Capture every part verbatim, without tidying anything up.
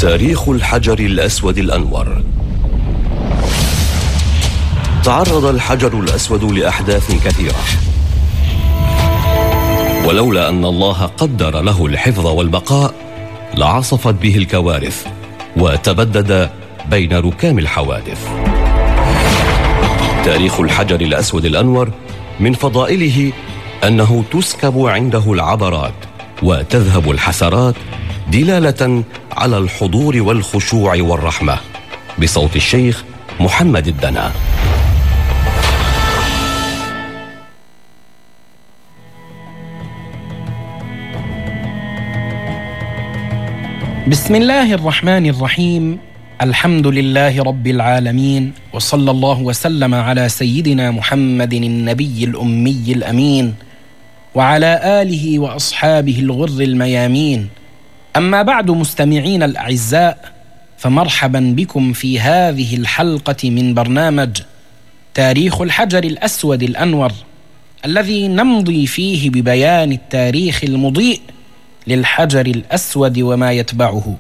تاريخ الحجر الأسود الأنور. تعرض الحجر الأسود لأحداث كثيرة، ولولا أن الله قدر له الحفظ والبقاء لعصفت به الكوارث وتبدد بين ركام الحوادث. تاريخ الحجر الأسود الأنور من فضائله أنه تسكب عنده العبرات وتذهب الحسرات، دلالة على الحضور والخشوع والرحمة، بصوت الشيخ محمد الدنا. بسم الله الرحمن الرحيم. الحمد لله رب العالمين، وصلى الله وسلم على سيدنا محمد النبي الأمي الأمين وعلى آله وأصحابه الغر الميامين. أما بعد، مستمعين الأعزاء، فمرحبا بكم في هذه الحلقة من برنامج تاريخ الحجر الأسود الأنور، الذي نمضي فيه ببيان التاريخ المضيء للحجر الأسود وما يتبعه.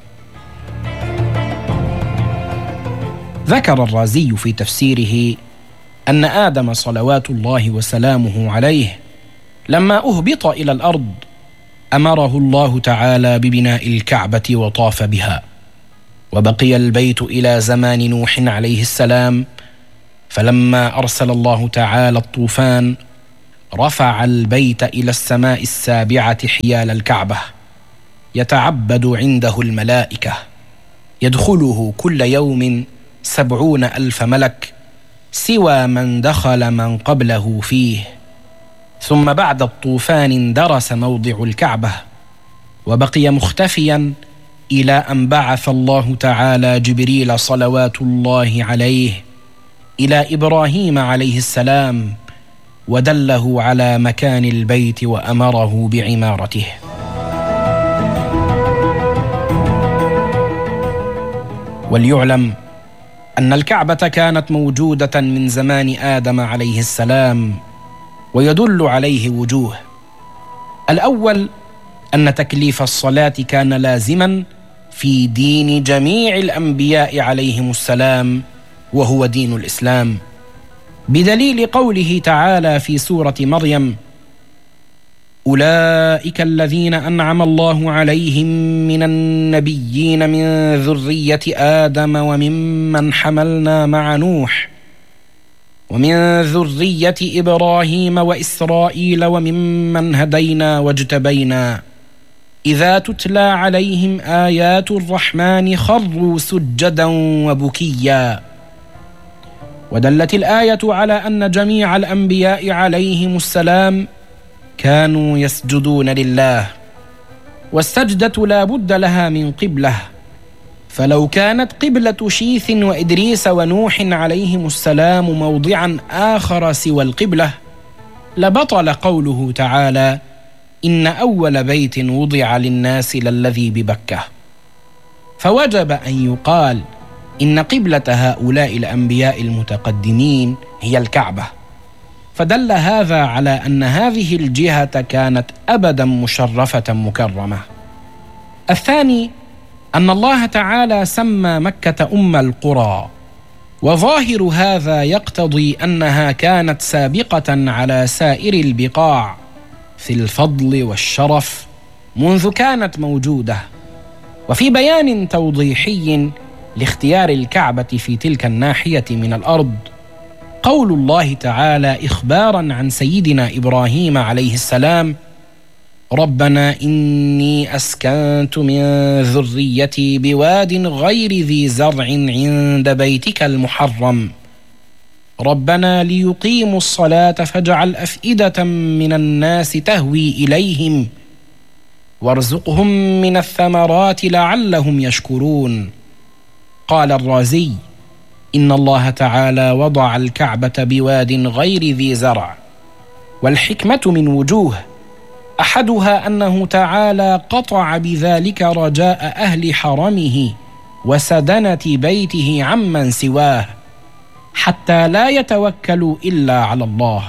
ذكر الرازي في تفسيره أن آدم صلوات الله وسلامه عليه لما أهبط إلى الأرض أمره الله تعالى ببناء الكعبة وطاف بها، وبقي البيت إلى زمان نوح عليه السلام، فلما أرسل الله تعالى الطوفان رفع البيت إلى السماء السابعة حيال الكعبة، يتعبد عنده الملائكة، يدخله كل يوم سبعون ألف ملك سوى من دخل من قبله فيه. ثم بعد الطوفان اندرس موضع الكعبة وبقي مختفيا إلى أن بعث الله تعالى جبريل صلوات الله عليه إلى إبراهيم عليه السلام، ودله على مكان البيت وأمره بعمارته. وليعلم أن الكعبة كانت موجودة من زمان آدم عليه السلام، ويدل عليه وجوه. الأول أن تكليف الصلاة كان لازما في دين جميع الأنبياء عليهم السلام، وهو دين الإسلام، بدليل قوله تعالى في سورة مريم: أولئك الذين أنعم الله عليهم من النبيين من ذرية آدم وممن حملنا مع نوح ومن ذرية إبراهيم وإسرائيل وممن هدينا واجتبينا إذا تتلى عليهم آيات الرحمن خروا سجدا وبكيا. ودلت الآية على أن جميع الأنبياء عليهم السلام كانوا يسجدون لله، والسجدة لا بد لها من قبلة، فلو كانت قبلة شيث وإدريس ونوح عليهم السلام موضعا آخر سوى القبلة لبطل قوله تعالى: إن أول بيت وضع للناس للذي ببكة. فوجب أن يقال إن قبلة هؤلاء الأنبياء المتقدمين هي الكعبة، فدل هذا على أن هذه الجهة كانت أبدا مشرفة مكرمة. الثاني أن الله تعالى سمى مكة أم القرى، وظاهر هذا يقتضي أنها كانت سابقة على سائر البقاع في الفضل والشرف منذ كانت موجودة. وفي بيان توضيحي لاختيار الكعبة في تلك الناحية من الأرض قول الله تعالى إخبارا عن سيدنا إبراهيم عليه السلام: ربنا إني أسكنت من ذريتي بواد غير ذي زرع عند بيتك المحرم ربنا ليقيموا الصلاة فاجعل أفئدة من الناس تهوي إليهم وارزقهم من الثمرات لعلهم يشكرون. قال الرازي: إن الله تعالى وضع الكعبة بواد غير ذي زرع، والحكمة من وجوه، أحدها أنه تعالى قطع بذلك رجاء أهل حرمه وسدنة بيته عمن سواه حتى لا يتوكلوا إلا على الله.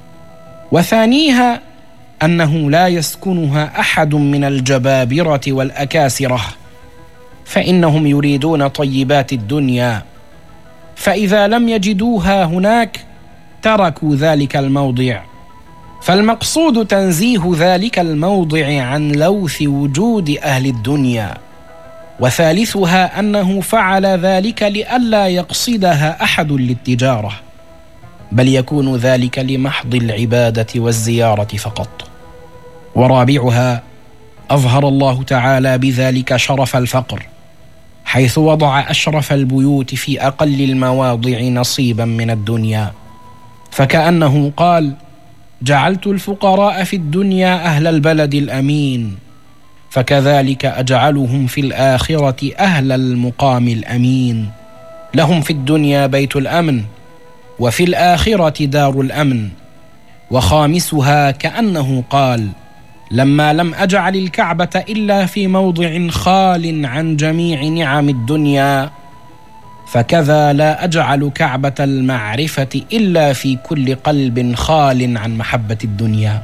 وثانيها أنه لا يسكنها أحد من الجبابرة والأكاسرة، فإنهم يريدون طيبات الدنيا، فإذا لم يجدوها هناك تركوا ذلك الموضع. فالمقصود تنزيه ذلك الموضع عن لوث وجود أهل الدنيا. وثالثها أنه فعل ذلك لئلا يقصدها أحد للتجارة، بل يكون ذلك لمحض العبادة والزيارة فقط. ورابعها أظهر الله تعالى بذلك شرف الفقر، حيث وضع أشرف البيوت في أقل المواضع نصيبا من الدنيا، فكأنه قال: جعلت الفقراء في الدنيا أهل البلد الأمين، فكذلك أجعلهم في الآخرة أهل المقام الأمين، لهم في الدنيا بيت الأمن وفي الآخرة دار الأمن. وخامسها كأنه قال: لما لم أجعل الكعبة إلا في موضع خال عن جميع نعم الدنيا، فكذا لا أجعل كعبة المعرفة إلا في كل قلب خال عن محبة الدنيا.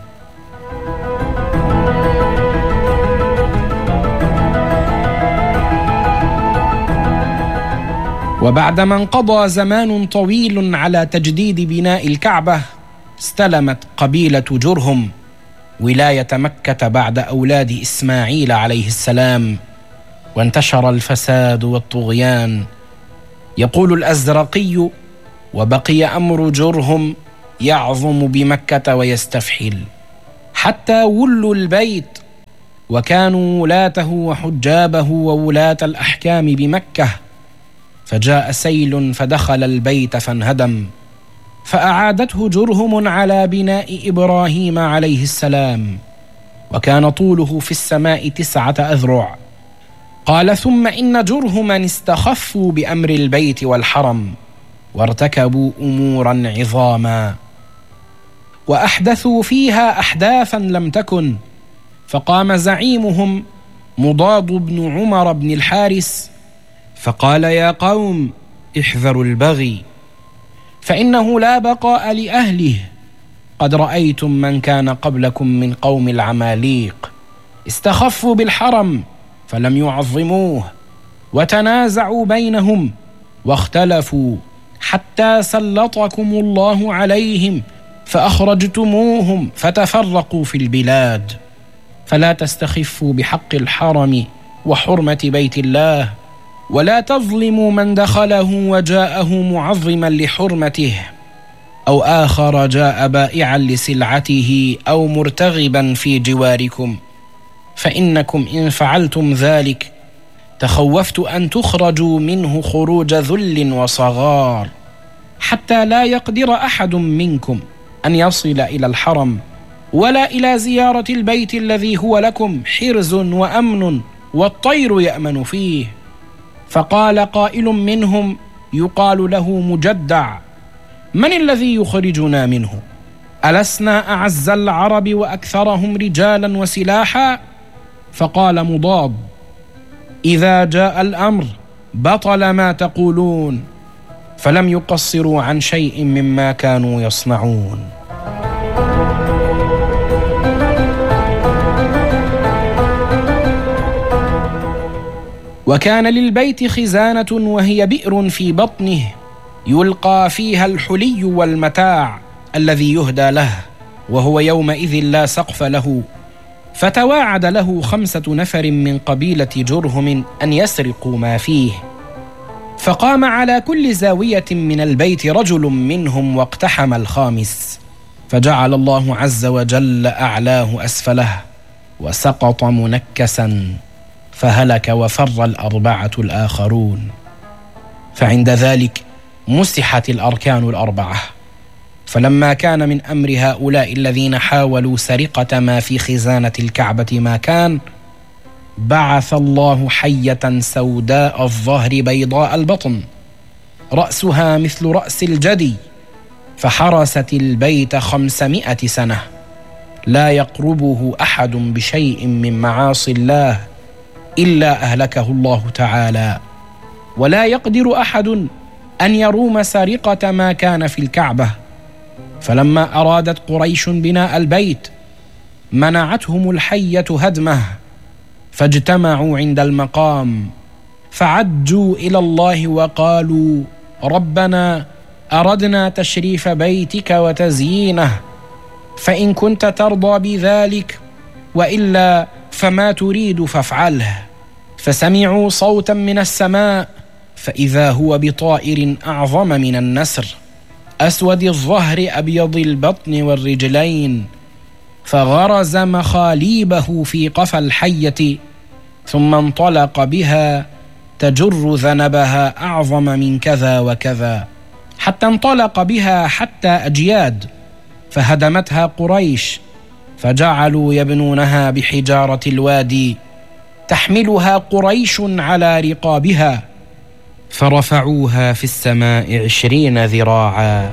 وبعدما انقضى زمان طويل على تجديد بناء الكعبة، استلمت قبيلة جرهم ولاية مكة بعد أولاد إسماعيل عليه السلام، وانتشر الفساد والطغيان. يقول الأزرقي: وبقي أمر جرهم يعظم بمكة ويستفحل، حتى ولوا البيت، وكانوا ولاته وحجابه وولاة الأحكام بمكة. فجاء سيل فدخل البيت فانهدم، فأعادته جرهم على بناء إبراهيم عليه السلام، وكان طوله في السماء تسعة أذرع. قال: ثم إن جرهما استخفوا بأمر البيت والحرم، وارتكبوا أمورا عظاما، وأحدثوا فيها أحداثا لم تكن. فقام زعيمهم مضاد بن عمر بن الحارث فقال: يا قوم احذروا البغي، فإنه لا بقاء لأهله. قد رأيتم من كان قبلكم من قوم العماليق، استخفوا بالحرم فلم يعظموه، وتنازعوا بينهم واختلفوا، حتى سلطكم الله عليهم فأخرجتموهم فتفرقوا في البلاد. فلا تستخفوا بحق الحرم وحرمة بيت الله، ولا تظلموا من دخله وجاءه معظما لحرمته، أو آخر جاء بائعا لسلعته أو مرتغبا في جواركم، فإنكم إن فعلتم ذلك تخوفت أن تخرجوا منه خروج ذل وصغار، حتى لا يقدر أحد منكم أن يصل إلى الحرم ولا إلى زيارة البيت الذي هو لكم حرز وأمن والطير يأمن فيه. فقال قائل منهم يقال له مجدع: من الذي يخرجنا منه؟ ألسنا أعز العرب وأكثرهم رجالا وسلاحا؟ فقال مضاد: إذا جاء الأمر بطل ما تقولون. فلم يقصروا عن شيء مما كانوا يصنعون. وكان للبيت خزانة وهي بئر في بطنه يلقى فيها الحلي والمتاع الذي يهدى له، وهو يومئذ لا سقف له. فتواعد له خمسة نفر من قبيلة جرهم أن يسرقوا ما فيه، فقام على كل زاوية من البيت رجل منهم واقتحم الخامس، فجعل الله عز وجل أعلاه أسفله وسقط منكسا، فهلك وفر الأربعة الآخرون. فعند ذلك مسحت الأركان الأربعة. فلما كان من أمر هؤلاء الذين حاولوا سرقة ما في خزانة الكعبة ما كان، بعث الله حية سوداء الظهر بيضاء البطن رأسها مثل رأس الجدي، فحرست البيت خمسمائة سنة، لا يقربه أحد بشيء من معاصي الله إلا أهلكه الله تعالى، ولا يقدر أحد أن يروم سرقة ما كان في الكعبة. فلما أرادت قريش بناء البيت منعتهم الحية هدمه، فاجتمعوا عند المقام فعجوا إلى الله وقالوا: ربنا أردنا تشريف بيتك وتزيينه، فإن كنت ترضى بذلك، وإلا فما تريد فافعله. فسمعوا صوتا من السماء، فإذا هو بطائر أعظم من النسر، أسود الظهر أبيض البطن والرجلين، فغرز مخاليبه في قفا الحية، ثم انطلق بها تجر ذنبها أعظم من كذا وكذا، حتى انطلق بها حتى أجياد، فهدمتها قريش، فجعلوا يبنونها بحجارة الوادي، تحملها قريش على رقابها، فرفعوها في السماء عشرين ذراعا.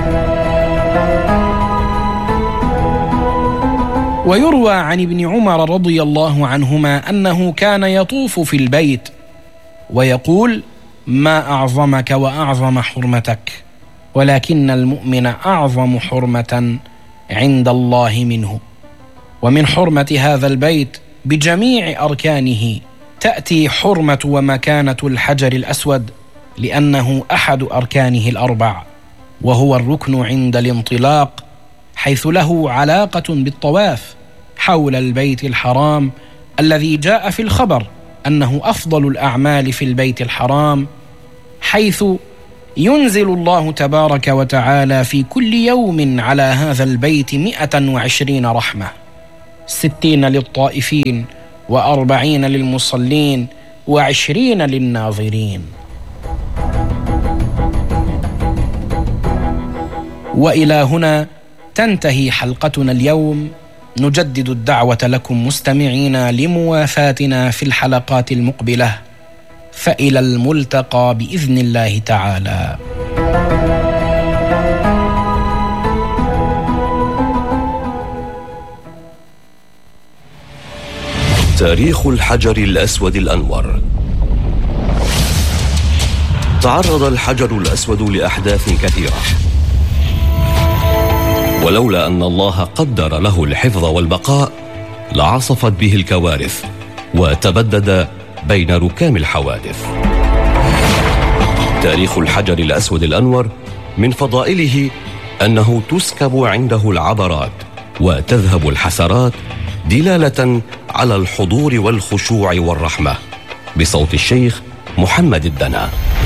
ويروى عن ابن عمر رضي الله عنهما أنه كان يطوف في البيت ويقول: ما أعظمك وأعظم حرمتك، ولكن المؤمن أعظم حرمة عند الله منه. ومن حرمة هذا البيت بجميع أركانه تأتي حرمة ومكانة الحجر الأسود، لأنه أحد أركانه الأربع، وهو الركن عند الانطلاق، حيث له علاقة بالطواف حول البيت الحرام، الذي جاء في الخبر أنه أفضل الأعمال في البيت الحرام، حيث ينزل الله تبارك وتعالى في كل يوم على هذا البيت مئة وعشرين رحمة، ستين للطائفين، وأربعين للمصلين، وعشرين للناظرين. وإلى هنا تنتهي حلقتنا اليوم. نجدد الدعوة لكم مستمعين لموافاتنا في الحلقات المقبلة، فإلى الملتقى بإذن الله تعالى. تاريخ الحجر الأسود الأنور. تعرض الحجر الأسود لأحداث كثيرة، ولولا أن الله قدر له الحفظ والبقاء لعصفت به الكوارث وتبدد بين ركام الحوادث. تاريخ الحجر الأسود الأنور من فضائله أنه تسكب عنده العبرات وتذهب الحسرات، دلالة على الحضور والخشوع والرحمة. بصوت الشيخ محمد الدنا.